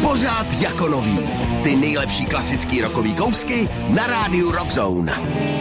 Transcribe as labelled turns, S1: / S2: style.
S1: Pořád jako nový. Ty nejlepší klasický rockový kousky na rádiu Rockzone.